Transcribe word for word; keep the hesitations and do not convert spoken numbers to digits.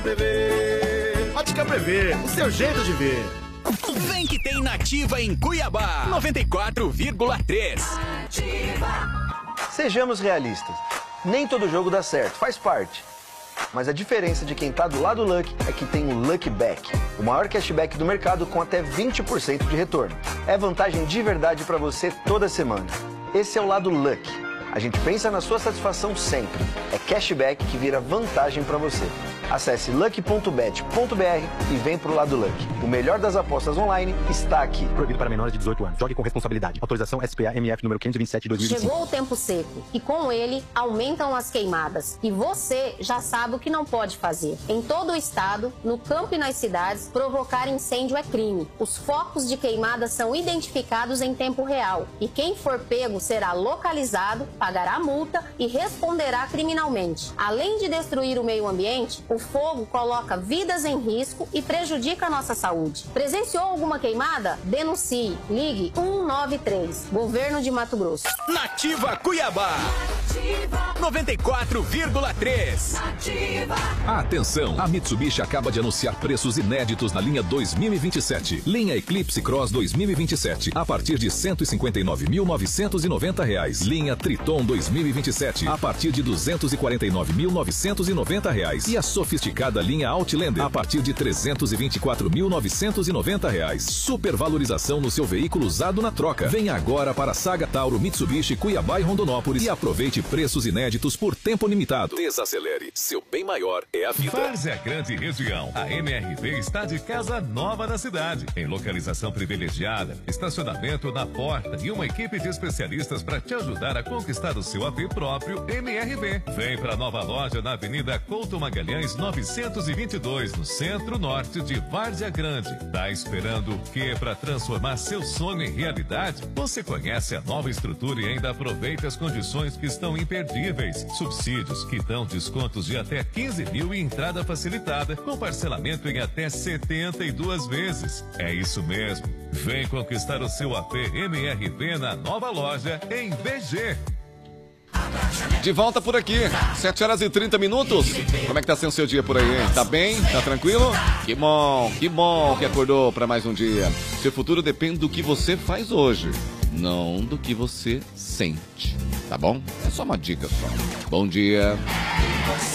Prevê. Ótica Prevê, o seu jeito de ver. Vem que tem Nativa em Cuiabá, noventa e quatro vírgula três. Sejamos realistas. Nem todo jogo dá certo, faz parte. Mas a diferença de quem tá do lado Lucky é que tem o Lucky Back, o maior cashback do mercado com até vinte por cento de retorno. É vantagem de verdade para você toda semana. Esse é o lado Lucky. A gente pensa na sua satisfação sempre. É cashback que vira vantagem para você. Acesse lucky ponto bet ponto br e vem pro lado Lucky. O melhor das apostas online está aqui. Proibido para menores de dezoito anos. Jogue com responsabilidade. Autorização S P A M F número quinhentos e vinte e sete de dois mil e vinte e cinco. Chegou o tempo seco e com ele aumentam as queimadas. E você já sabe o que não pode fazer. Em todo o estado, no campo e nas cidades, provocar incêndio é crime. Os focos de queimada são identificados em tempo real. E quem for pego será localizado, pagará multa e responderá criminalmente. Além de destruir o meio ambiente, o fogo coloca vidas em risco e prejudica a nossa saúde. Presenciou alguma queimada? Denuncie. Ligue um nove três. Governo de Mato Grosso. Nativa Cuiabá. Nativa. noventa e quatro vírgula três. Nativa. Atenção, a Mitsubishi acaba de anunciar preços inéditos na linha dois mil e vinte e sete. Linha Eclipse Cross dois mil e vinte e sete, a partir de cento e cinquenta e nove mil novecentos e noventa reais. Linha Triton dois mil e vinte e sete, a partir de duzentos e quarenta e nove mil novecentos e noventa reais. E a sofisticada linha Outlander, a partir de trezentos e vinte e quatro mil novecentos e noventa reais. Supervalorização no seu veículo usado na troca. Venha agora para a Saga Tauro, Mitsubishi, Cuiabá e Rondonópolis e aproveite preços inéditos por tempo limitado. Desacelere, seu bem maior é a vida. Várzea Grande Região. A M R V está de casa nova na cidade, em localização privilegiada, estacionamento na porta e uma equipe de especialistas para te ajudar a conquistar o seu A P próprio M R V. Vem para a nova loja na Avenida Couto Magalhães novecentos e vinte e dois, no centro-norte de Várzea Grande. Tá esperando o quê para transformar seu sonho em realidade? Você conhece a nova estrutura e ainda aproveita as condições que estão imperdíveis. Subsídios que dão descontos de até quinze mil e entrada facilitada, com parcelamento em até setenta e duas vezes. É isso mesmo. Vem conquistar o seu A P M R V na nova loja em B G. De volta por aqui, sete horas e trinta minutos. Como é que tá sendo o seu dia por aí, hein? Tá bem? Tá tranquilo? Que bom, que bom que acordou para mais um dia. Seu futuro depende do que você faz hoje, não do que você sente, tá bom? É só uma dica só. Bom dia.